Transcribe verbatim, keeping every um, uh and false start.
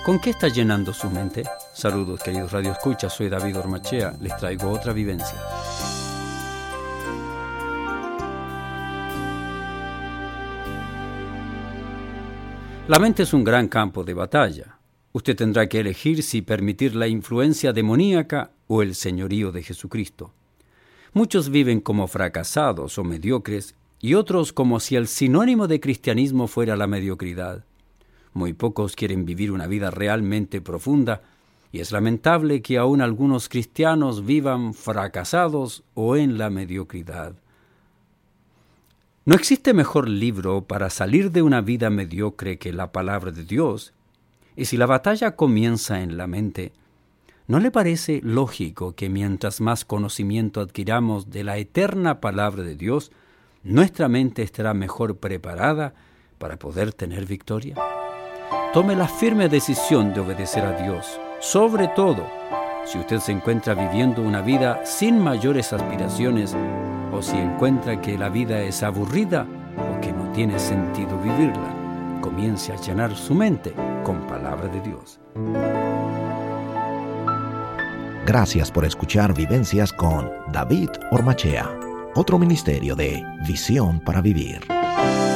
¿Con qué está llenando su mente? Saludos, queridos radioescuchas, soy David Ormachea, les traigo otra vivencia. La mente es un gran campo de batalla. Usted tendrá que elegir si permitir la influencia demoníaca o el señorío de Jesucristo. Muchos viven como fracasados o mediocres y otros como si el sinónimo de cristianismo fuera la mediocridad. Muy pocos quieren vivir una vida realmente profunda y es lamentable que aún algunos cristianos vivan fracasados o en la mediocridad. No existe mejor libro para salir de una vida mediocre que la palabra de Dios, y si la batalla comienza en la mente, ¿no le parece lógico que mientras más conocimiento adquiramos de la eterna palabra de Dios, nuestra mente estará mejor preparada para poder tener victoria? Tome la firme decisión de obedecer a Dios, sobre todo si usted se encuentra viviendo una vida sin mayores aspiraciones o si encuentra que la vida es aburrida o que no tiene sentido vivirla. Comience a llenar su mente con palabra de Dios. Gracias por escuchar Vivencias con David Ormachea, otro ministerio de Visión para Vivir.